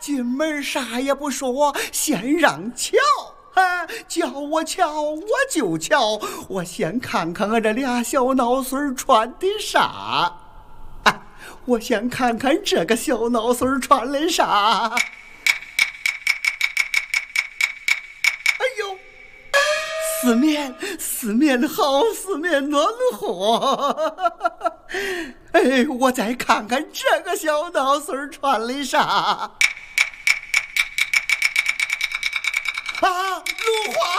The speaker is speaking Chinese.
进门啥也不说，先让瞧。叫我瞧我就瞧，我先看看俺这俩小脑孙穿的啥。我先看看这个小脑孙穿的啥。哎呦，四面好，四面暖和。哎，我再看看这个小脑孙穿的啥。芦花